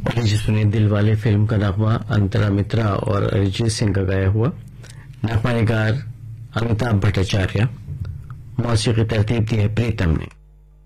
और लीजिए सुनिए दिलवाले फिल्म का नगमा अंतरा मित्रा और अरिजीत सिंह का गाया हुआ। नगमा निगार अमिताभ भट्टाचार्य, मौसीकी तरतीब दी है प्रीतम ने।